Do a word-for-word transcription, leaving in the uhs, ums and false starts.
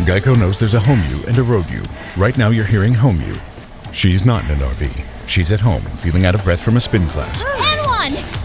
Geico knows there's a home you and a road you. Right now you're hearing home you. She's not in an R V. She's at home, feeling out of breath from a spin class. And one!